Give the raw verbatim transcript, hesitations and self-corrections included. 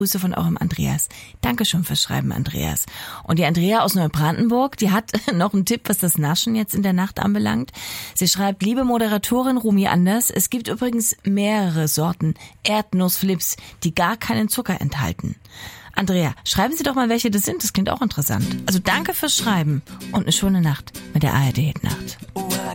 Grüße von eurem Andreas. Dankeschön fürs Schreiben, Andreas. Und die Andrea aus Neubrandenburg, die hat noch einen Tipp, was das Naschen jetzt in der Nacht anbelangt. Sie schreibt, liebe Moderatorin Rumi Anders, es gibt übrigens mehrere Sorten Erdnussflips, die gar keinen Zucker enthalten. Andrea, schreiben Sie doch mal, welche das sind. Das klingt auch interessant. Also danke fürs Schreiben und eine schöne Nacht mit der A R D-Hitnacht.